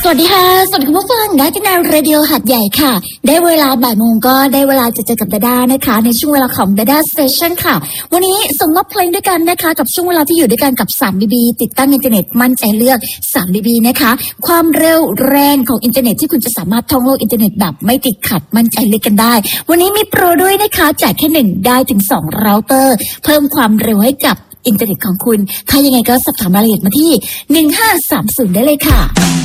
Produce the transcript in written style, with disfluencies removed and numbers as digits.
สวัสดีค่ะสวัสดีคุณผู้ฟังได้ที่นายเรดิโอหัดใหญ่ค่ะได้เวลาบ่ายโมงก็ได้เวลาจะเจอกับดาด้านะคะในช่วงเวลาของดาด้าสเตชันค่ะวันนี้ส่งมอบเพลงด้วยกันนะคะกับช่วงเวลาที่อยู่ด้วยกันกับ 3BB ติดตั้งอินเทอร์เน็ตมั่นใจเลือก 3BB นะคะความเร็วแรงของอินเทอร์เน็ตที่คุณจะสามารถท่องโลกอินเทอร์เน็ตแบบไม่ติดขัดมั่นใจเลือกกันได้วันนี้มีโปรด้วยนะคะจ่ายแค่1ได้ถึง2เราเตอร์เพิ่มความเร็วให้กับอินเทอร์เน็ตของคุณถ้ายังไงก็สอบถามรายละเอียดมาที่1530ได้เลยค่ะ